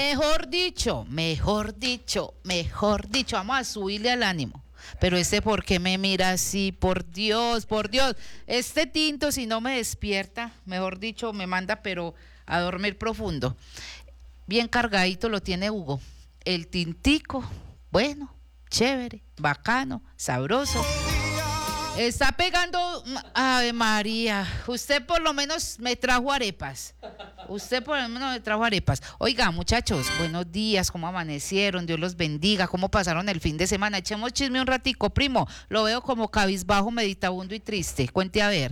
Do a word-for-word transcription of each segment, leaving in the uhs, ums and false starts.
Mejor dicho, mejor dicho, mejor dicho, vamos a subirle al ánimo. Pero este, ¿por qué me mira así? Por Dios, por Dios. Este tinto, si no me despierta, mejor dicho, me manda, pero a dormir profundo. Bien cargadito lo tiene Hugo. El tintico, bueno, chévere, bacano, sabroso. Está pegando, Ave María, usted por lo menos me trajo arepas, usted por lo menos me trajo arepas. Oiga, muchachos, buenos días, ¿cómo amanecieron? Dios los bendiga, ¿cómo pasaron el fin de semana? Echemos chisme un ratico, primo, lo veo como cabizbajo, meditabundo y triste, cuente a ver.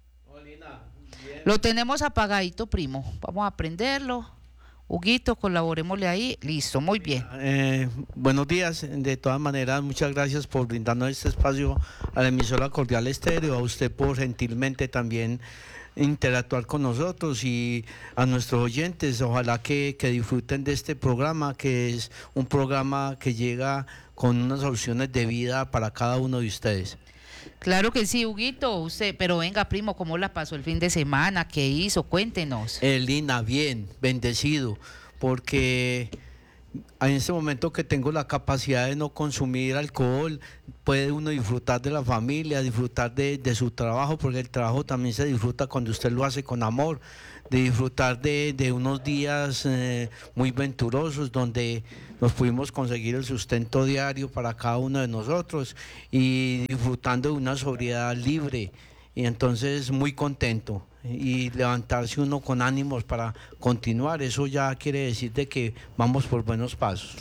Lo tenemos apagadito, primo, vamos a prenderlo. Huguito, colaborémosle ahí, listo, muy bien. Eh, buenos días, de todas maneras, muchas gracias por brindarnos este espacio a la emisora Cordial Estéreo, a usted por gentilmente también interactuar con nosotros y a nuestros oyentes, ojalá que, que disfruten de este programa, que es un programa que llega con unas soluciones de vida para cada uno de ustedes. Claro que sí, Huguito, usted, pero venga, primo, ¿cómo la pasó el fin de semana? ¿Qué hizo? Cuéntenos. Eh, Lina, bien, bendecido, porque en este momento que tengo la capacidad de no consumir alcohol, puede uno disfrutar de la familia, disfrutar de, de su trabajo, porque el trabajo también se disfruta cuando usted lo hace con amor, de disfrutar de, de unos días eh, muy venturosos donde nos pudimos conseguir el sustento diario para cada uno de nosotros y disfrutando de una sobriedad libre, y entonces muy contento y levantarse uno con ánimos para continuar, eso ya quiere decir de que vamos por buenos pasos.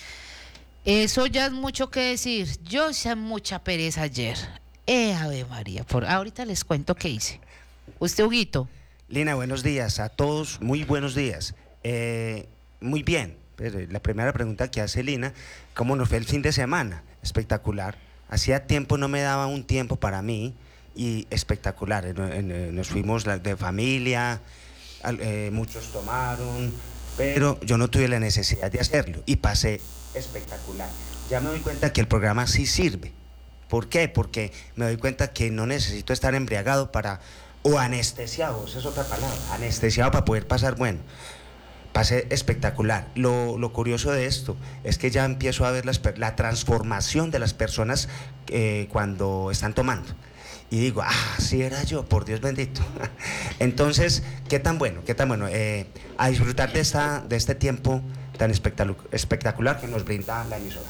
Eso ya es mucho que decir, yo hice mucha pereza ayer, eh, Ave María, por, ahorita les cuento qué hice. ¿Usted, Huguito? Lina, buenos días a todos, muy buenos días. Eh, muy bien, la primera pregunta que hace Lina, ¿cómo nos fue el fin de semana? Espectacular, hacía tiempo no me daba un tiempo para mí y espectacular, nos fuimos de familia, eh, muchos tomaron, pero yo no tuve la necesidad de hacerlo y pasé espectacular. Ya me doy cuenta que el programa sí sirve. ¿Por qué? Porque me doy cuenta que no necesito estar embriagado para... o anestesiado, esa es otra palabra, anestesiado para poder pasar bueno. Pasé espectacular. Lo, lo curioso de esto es que ya empiezo a ver las, la transformación de las personas eh, cuando están tomando. Y digo, ah, sí era yo, por Dios bendito. Entonces, ¿qué tan bueno? ¿Qué tan bueno? Eh, a disfrutar de, esta, de este tiempo tan espectacular que nos brinda la emisora.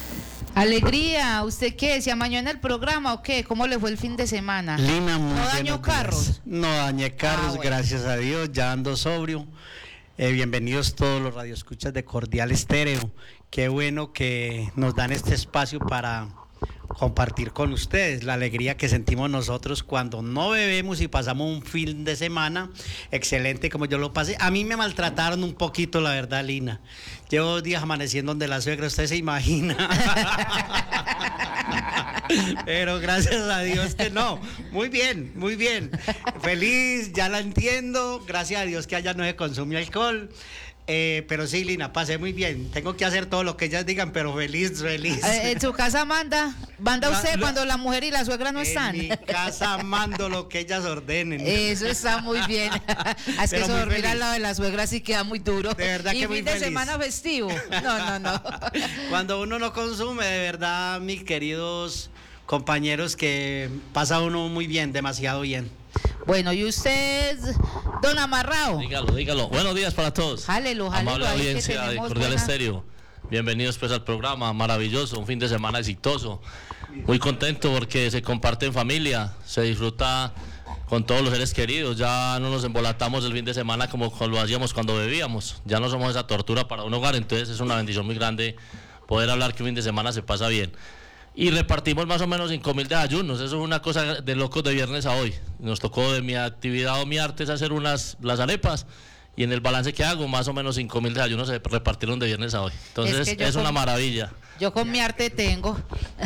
Alegría, ¿usted qué? ¿Se amañó en el programa o qué? ¿Cómo le fue el fin de semana? Lina, muy ¿No dañó carros? No dañé carros, ah, bueno. Gracias a Dios, ya ando sobrio. Eh, bienvenidos todos los radioescuchas de Cordial Estéreo. Qué bueno que nos dan este espacio para compartir con ustedes la alegría que sentimos nosotros cuando no bebemos y pasamos un fin de semana excelente como yo lo pasé. A mí me maltrataron un poquito, la verdad, Lina. Llevo dos días amaneciendo donde la suegra, usted se imagina. Pero gracias a Dios que no. Muy bien, muy bien. Feliz, ya la entiendo. Gracias a Dios que allá no se consume alcohol. Eh, pero sí, Lina, pasé muy bien. Tengo que hacer todo lo que ellas digan, pero feliz, feliz. Eh, ¿En su casa manda? ¿Manda usted la, cuando la mujer y la suegra no en están? En mi casa mando lo que ellas ordenen. Eso está muy bien. Es que eso dormir feliz. Al lado de la suegra sí queda muy duro. De verdad y que fin muy de feliz. Semana festivo. No, no, no. Cuando uno no consume, de verdad, mis queridos compañeros, que pasa uno muy bien, demasiado bien. Bueno, ¿y usted, don Amarrao? Dígalo, dígalo. Buenos días para todos. Jálelo, jálelo. Amable audiencia de Cordial buena... Estéreo. Bienvenidos pues al programa maravilloso, un fin de semana exitoso. Muy contento porque se comparte en familia, se disfruta con todos los seres queridos. Ya no nos embolatamos el fin de semana como lo hacíamos cuando bebíamos. Ya no somos esa tortura para un hogar, entonces es una bendición muy grande poder hablar que un fin de semana se pasa bien. Y repartimos más o menos cinco mil desayunos, eso es una cosa de locos de viernes a hoy. Nos tocó de mi actividad o mi arte es hacer unas las arepas, y en el balance que hago, más o menos cinco mil desayunos se repartieron de viernes a hoy. Entonces es, es una con, maravilla. Yo con mi arte tengo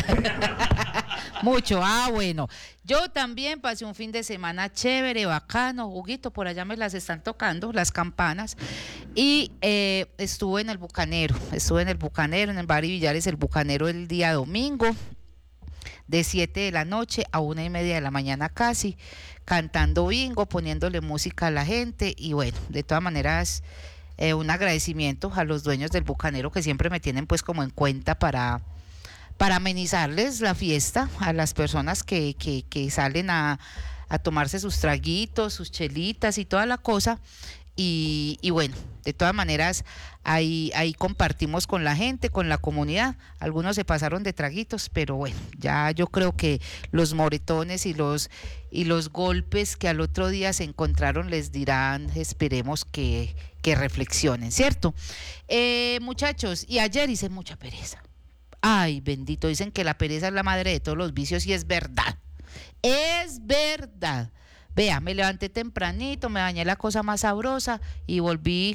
mucho. Ah, bueno. Yo también pasé un fin de semana chévere, bacano. Huguito, por allá me las están tocando, las campanas. Y eh, estuve en el Bucanero, estuve en el Bucanero, en el Bar y Villares, el Bucanero el día domingo, de siete de la noche a una y media de la mañana casi, cantando bingo, poniéndole música a la gente. Y bueno, de todas maneras, eh, un agradecimiento a los dueños del Bucanero que siempre me tienen pues como en cuenta para, para amenizarles la fiesta a las personas que, que, que salen a, a tomarse sus traguitos, sus chelitas y toda la cosa. Y, y bueno, de todas maneras, ahí, ahí compartimos con la gente, con la comunidad. Algunos se pasaron de traguitos, pero bueno, ya yo creo que los moretones y los, y los golpes que al otro día se encontraron les dirán, esperemos que, que reflexionen, ¿cierto? Eh, muchachos, y ayer hice mucha pereza. Ay, bendito, dicen que la pereza es la madre de todos los vicios y es verdad, es verdad. Vea, me levanté tempranito, me bañé la cosa más sabrosa y volví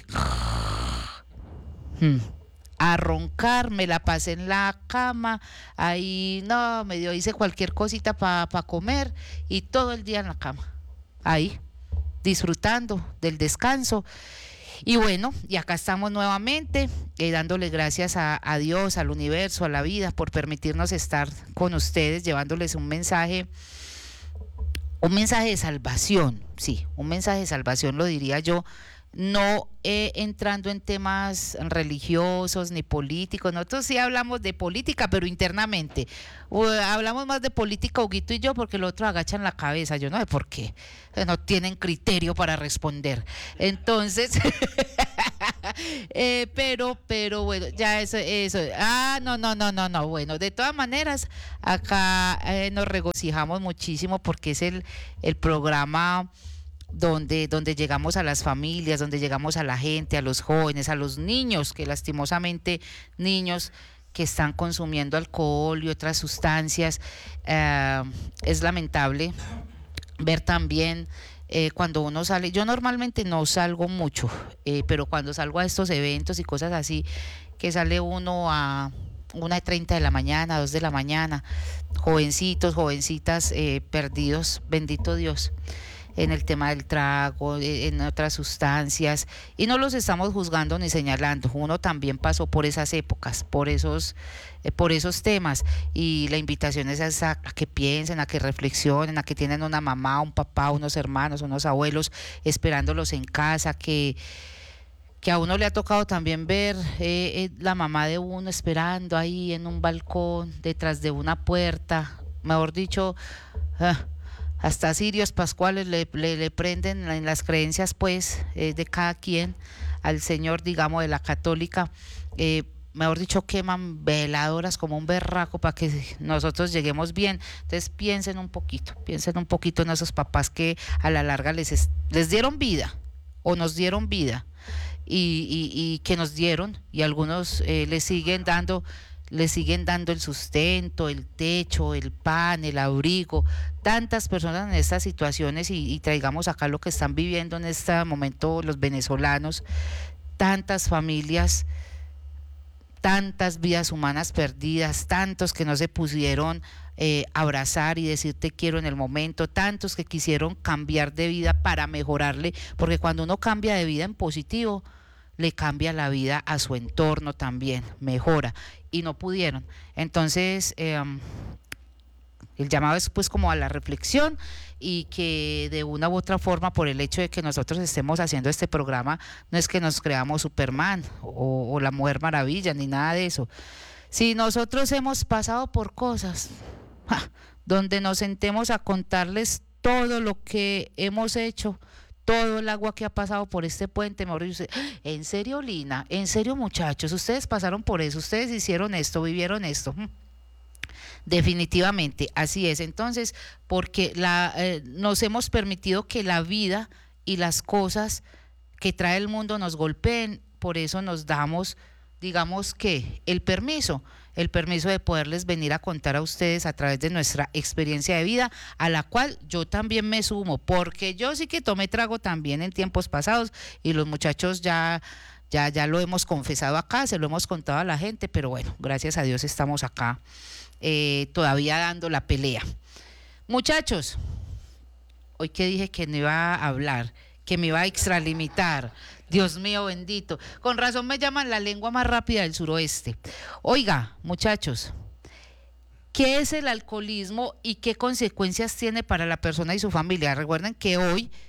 a roncar, me la pasé en la cama, ahí no, medio hice cualquier cosita para pa comer y todo el día en la cama, ahí, disfrutando del descanso. Y bueno, y acá estamos nuevamente, eh, dándole gracias a, a Dios, al universo, a la vida, por permitirnos estar con ustedes, llevándoles un mensaje. Un mensaje de salvación, sí, un mensaje de salvación lo diría yo, no eh, entrando en temas religiosos ni políticos. Nosotros sí hablamos de política, pero internamente. O, hablamos más de política, Huguito y yo, porque los otros agachan la cabeza, yo no sé por qué, no tienen criterio para responder. Entonces, eh, pero, pero bueno, ya eso, eso, ah, no, no, no, no, no, bueno, de todas maneras, acá eh, nos regocijamos muchísimo porque es el, el programa donde, donde llegamos a las familias, donde llegamos a la gente, a los jóvenes, a los niños, que lastimosamente niños que están consumiendo alcohol y otras sustancias, eh, es lamentable ver también eh, cuando uno sale, yo normalmente no salgo mucho, eh, pero cuando salgo a estos eventos y cosas así, que sale uno a una y treinta de la mañana, dos de la mañana, jovencitos, jovencitas eh, perdidos, bendito Dios, en el tema del trago, en otras sustancias, y no los estamos juzgando ni señalando, uno también pasó por esas épocas, por esos, eh, por esos temas, y la invitación es a, a que piensen, a que reflexionen, a que tienen una mamá, un papá, unos hermanos, unos abuelos esperándolos en casa, que que a uno le ha tocado también ver eh, eh, la mamá de uno esperando ahí en un balcón, detrás de una puerta, mejor dicho, ah, hasta cirios pascuales le, le, le prenden en las creencias pues eh, de cada quien al Señor, digamos, de la católica, eh, mejor dicho, queman veladoras como un berraco para que nosotros lleguemos bien. Entonces piensen un poquito, piensen un poquito en esos papás que a la larga les, les dieron vida o nos dieron vida y, y, y que nos dieron y algunos eh, les siguen dando le siguen dando el sustento, el techo, el pan, el abrigo, tantas personas en estas situaciones y, y traigamos acá lo que están viviendo en este momento los venezolanos, tantas familias, tantas vidas humanas perdidas, tantos que no se pudieron eh, abrazar y decir te quiero en el momento, tantos que quisieron cambiar de vida para mejorarle, porque cuando uno cambia de vida en positivo, le cambia la vida a su entorno también, mejora, y no pudieron. Entonces, eh, el llamado es pues como a la reflexión y que de una u otra forma, por el hecho de que nosotros estemos haciendo este programa, no es que nos creamos Superman o, o la Mujer Maravilla, ni nada de eso. Si nosotros hemos pasado por cosas, ¡ja!, donde nos sentemos a contarles todo lo que hemos hecho, todo el agua que ha pasado por este puente, mejor dicho, en serio, Lina, en serio, muchachos, ustedes pasaron por eso, ustedes hicieron esto, vivieron esto. Definitivamente, así es. Entonces, porque la, eh, nos hemos permitido que la vida y las cosas que trae el mundo nos golpeen, por eso nos damos, digamos que, el permiso, el permiso de poderles venir a contar a ustedes a través de nuestra experiencia de vida, a la cual yo también me sumo, porque yo sí que tomé trago también en tiempos pasados y los muchachos ya, ya, ya lo hemos confesado acá, se lo hemos contado a la gente, pero bueno, gracias a Dios estamos acá eh, todavía dando la pelea. Muchachos, hoy que dije que no iba a hablar, que me iba a extralimitar, Dios mío bendito, con razón me llaman la lengua más rápida del suroeste. Oiga, muchachos, ¿qué es el alcoholismo y qué consecuencias tiene para la persona y su familia? Recuerden que hoy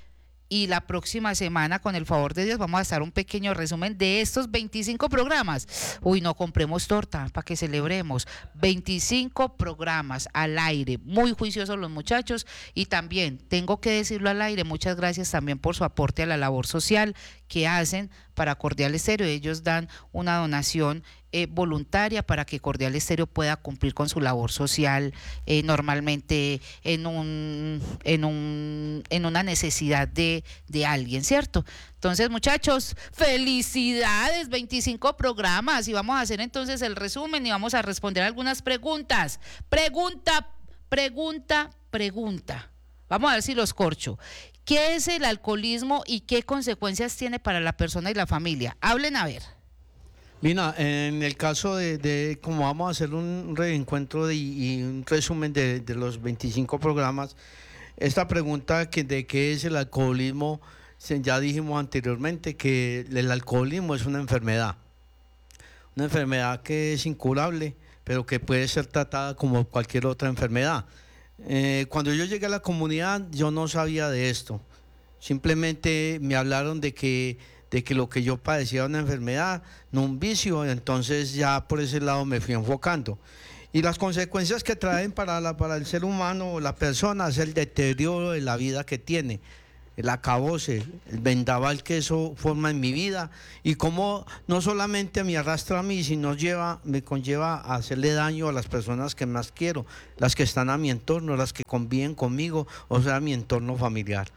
y la próxima semana, con el favor de Dios, vamos a hacer un pequeño resumen de estos veinticinco programas. Uy, no compremos torta para que celebremos. veinticinco programas al aire, muy juiciosos los muchachos, y también tengo que decirlo al aire, muchas gracias también por su aporte a la labor social que hacen para Cordial Estéreo. Ellos dan una donación eh, voluntaria para que Cordial Estéreo pueda cumplir con su labor social eh, normalmente en un en un en una necesidad de, de alguien, ¿cierto? Entonces, muchachos, felicidades, veinticinco programas, y vamos a hacer entonces el resumen y vamos a responder algunas preguntas. Pregunta, pregunta, pregunta. Vamos a ver si los corcho. ¿Qué es el alcoholismo y qué consecuencias tiene para la persona y la familia? Hablen a ver. Mira, en el caso de, de como vamos a hacer un reencuentro de, y un resumen de, de los veinticinco programas, esta pregunta que de qué es el alcoholismo, ya dijimos anteriormente que el alcoholismo es una enfermedad, una enfermedad que es incurable, pero que puede ser tratada como cualquier otra enfermedad. Eh, cuando yo llegué a la comunidad yo no sabía de esto, simplemente me hablaron de que, de que lo que yo padecía era una enfermedad, no un vicio, entonces ya por ese lado me fui enfocando. Y las consecuencias que traen para, la, para el ser humano o la persona es el deterioro de la vida que tiene, el acabose, el vendaval que eso forma en mi vida, y cómo no solamente me arrastra a mí, sino lleva, me conlleva a hacerle daño a las personas que más quiero, las que están a mi entorno, las que conviven conmigo, o sea, mi entorno familiar.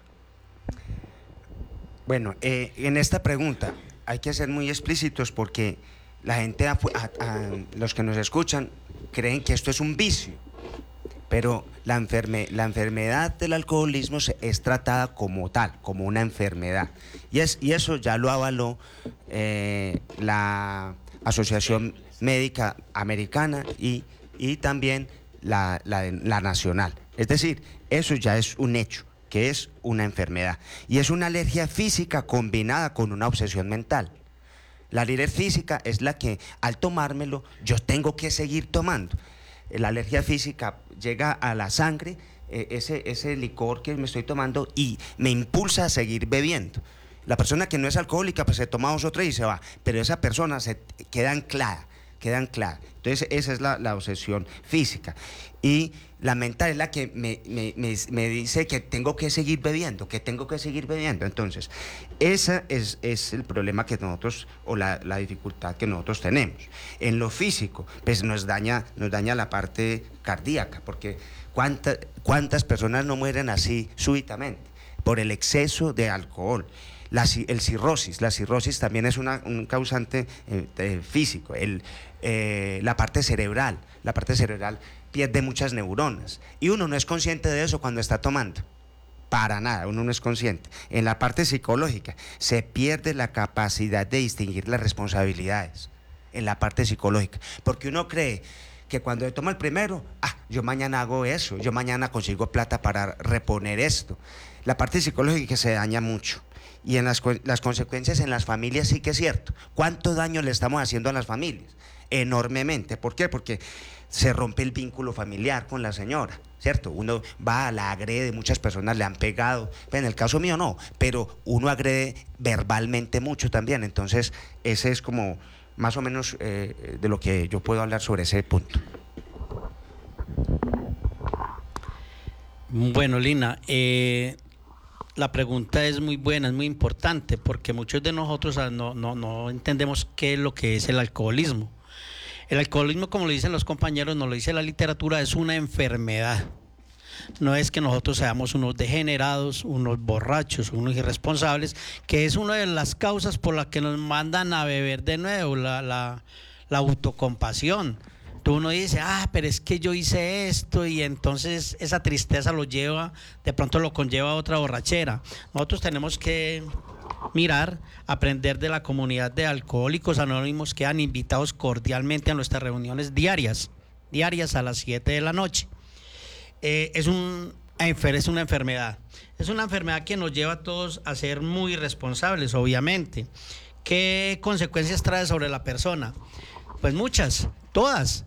Bueno, eh, en esta pregunta hay que ser muy explícitos porque la gente, a, a, a, los que nos escuchan, creen que esto es un vicio. Pero la, enferme, la enfermedad del alcoholismo es tratada como tal, como una enfermedad. Y, es, y eso ya lo avaló eh, la Asociación Médica Americana y, y también la, la, la nacional. Es decir, eso ya es un hecho, que es una enfermedad. Y es una alergia física combinada con una obsesión mental. La alergia física es la que al tomármelo yo tengo que seguir tomando. La alergia física llega a la sangre, eh, ese, ese licor que me estoy tomando, y me impulsa a seguir bebiendo. La persona que no es alcohólica pues se toma dos o tres y se va, pero esa persona se queda anclada, queda anclada. Entonces esa es la, la obsesión física. Y la mental es la que me, me, me, me dice que tengo que seguir bebiendo, que tengo que seguir bebiendo. Entonces, ese es, es el problema que nosotros, o la, la dificultad que nosotros tenemos. En lo físico, pues nos daña, nos daña la parte cardíaca, porque ¿cuánta, cuántas personas no mueren así súbitamente? Por el exceso de alcohol. La, el cirrosis, la cirrosis también es una, un causante eh, eh, físico. El, eh, la parte cerebral, la parte cerebral pierde muchas neuronas y uno no es consciente de eso cuando está tomando, para nada, uno no es consciente. En la parte psicológica se pierde la capacidad de distinguir las responsabilidades, en la parte psicológica, porque uno cree que cuando toma el primero, ah, yo mañana hago eso, yo mañana consigo plata para reponer esto. La parte psicológica se daña mucho. Y en las, las consecuencias en las familias sí que es cierto. ¿Cuánto daño le estamos haciendo a las familias? Enormemente. ¿Por qué? Porque se rompe el vínculo familiar con la señora, ¿cierto? Uno va, la agrede, muchas personas le han pegado, en el caso mío no, pero uno agrede verbalmente mucho también. Entonces ese es como más o menos eh, de lo que yo puedo hablar sobre ese punto. Bueno, Lina, eh, la pregunta es muy buena, es muy importante, porque muchos de nosotros no, no, no entendemos qué es lo que es el alcoholismo. El alcoholismo, como lo dicen los compañeros, nos lo dice la literatura, es una enfermedad. No es que nosotros seamos unos degenerados, unos borrachos, unos irresponsables, que es una de las causas por las que nos mandan a beber de nuevo, la, la, la autocompasión. Tú uno dice, ah, pero es que yo hice esto, y entonces esa tristeza lo lleva, de pronto lo conlleva a otra borrachera. Nosotros tenemos que mirar, aprender de la comunidad de Alcohólicos Anónimos, que han invitados cordialmente a nuestras reuniones diarias, diarias a las siete de la noche. Eh, es, un, es una enfermedad, es una enfermedad que nos lleva a todos a ser muy responsables, obviamente. ¿Qué consecuencias trae sobre la persona? Pues muchas, todas.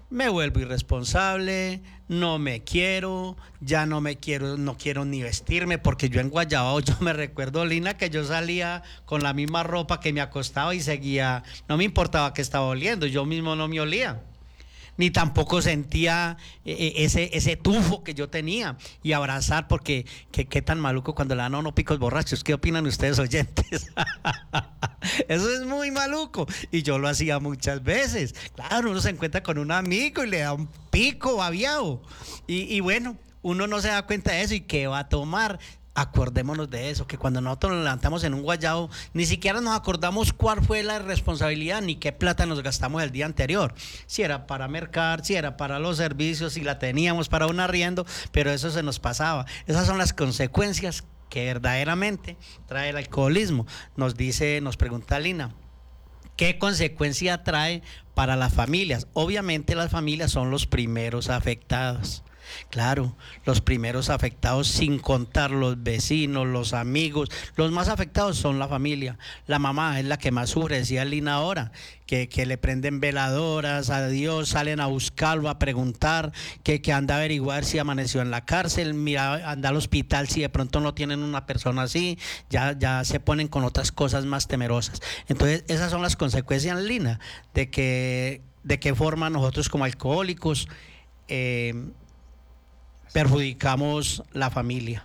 me vuelvo irresponsable, no me quiero, ya no me quiero, no quiero ni vestirme, porque yo en Guayabao, yo me recuerdo, Lina, que yo salía con la misma ropa que me acostaba y seguía, no me importaba que estaba oliendo, yo mismo no me olía. Ni tampoco sentía eh, ese, ese tufo que yo tenía, y abrazar, porque qué qué tan maluco cuando le dan a uno picos borrachos. ¿Qué opinan ustedes, oyentes? Eso es muy maluco, y yo lo hacía muchas veces. Claro, uno se encuentra con un amigo y le da un pico babiado, y, y bueno, uno no se da cuenta de eso. ¿Y qué va a tomar? Acordémonos de eso, que cuando nosotros nos levantamos en un guayabo, ni siquiera nos acordamos cuál fue la responsabilidad ni qué plata nos gastamos el día anterior. Si era para mercar, si era para los servicios, si la teníamos para un arriendo, pero eso se nos pasaba. Esas son las consecuencias que verdaderamente trae el alcoholismo. Nos dice, nos pregunta Lina, ¿qué consecuencia trae para las familias? Obviamente las familias son los primeros afectados. Claro, los primeros afectados, sin contar los vecinos, los amigos, los más afectados son la familia. La mamá es la que más sufre, decía Lina ahora, que, que le prenden veladoras a Dios, salen a buscarlo, a preguntar, que, que anda a averiguar si amaneció en la cárcel, mira, anda al hospital si de pronto no tienen una persona así, ya, ya se ponen con otras cosas más temerosas. Entonces esas son las consecuencias, Lina, de que de qué forma nosotros como alcohólicos eh, perjudicamos la familia.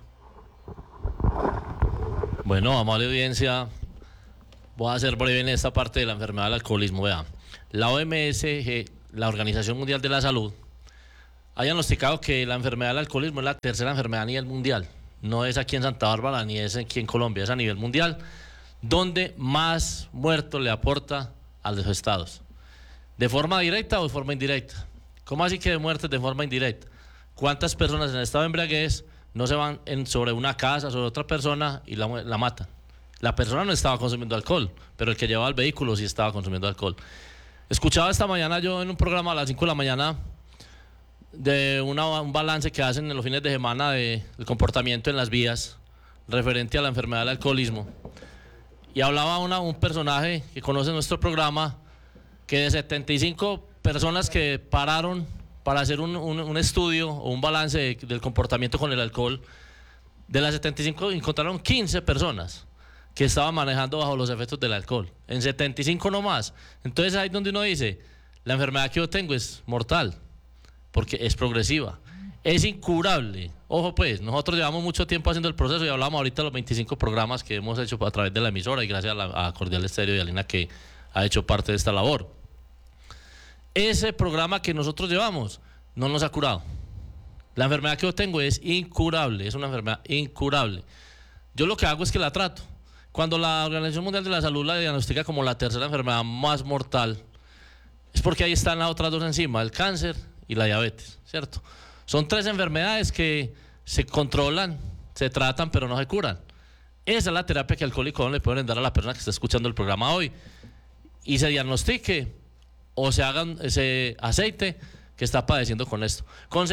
Bueno, amable audiencia, voy a ser breve en esta parte de la enfermedad del alcoholismo. Vean, la O M S, la Organización Mundial de la Salud, ha diagnosticado que la enfermedad del alcoholismo es la tercera enfermedad a nivel mundial. No es aquí en Santa Bárbara ni es aquí en Colombia, es a nivel mundial, donde más muertos le aporta a los estados. ¿De forma directa o de forma indirecta? ¿Cómo así que de muertes de forma indirecta? ¿Cuántas personas en estado de embriaguez no se van en, sobre una casa, sobre otra persona y la, la matan? La persona no estaba consumiendo alcohol, pero el que llevaba el vehículo sí estaba consumiendo alcohol. Escuchaba esta mañana yo en un programa a las cinco de la mañana de una, un balance que hacen en los fines de semana de, del comportamiento en las vías referente a la enfermedad del alcoholismo. Y hablaba una, un personaje que conoce nuestro programa, que de setenta y cinco personas que pararon para hacer un, un, un estudio o un balance de, del comportamiento con el alcohol, de las setenta y cinco encontraron quince personas que estaban manejando bajo los efectos del alcohol. En setenta y cinco no más. Entonces ahí es donde uno dice, la enfermedad que yo tengo es mortal, porque es progresiva, es incurable. Ojo pues, nosotros llevamos mucho tiempo haciendo el proceso y hablamos ahorita de los veinticinco programas que hemos hecho a través de la emisora, y gracias a, la, a Cordial Estéreo y a Lina, que ha hecho parte de esta labor. Ese programa que nosotros llevamos no nos ha curado. La enfermedad que yo tengo es incurable, es una enfermedad incurable. Yo lo que hago es que la trato. Cuando la Organización Mundial de la Salud la diagnostica como la tercera enfermedad más mortal, es porque ahí están las otras dos encima, el cáncer y la diabetes, ¿cierto? Son tres enfermedades que se controlan, se tratan, pero no se curan. Esa es la terapia que Alcohólicos le pueden dar a la persona que está escuchando el programa hoy, y se diagnostique o se hagan ese aceite que está padeciendo con esto. Con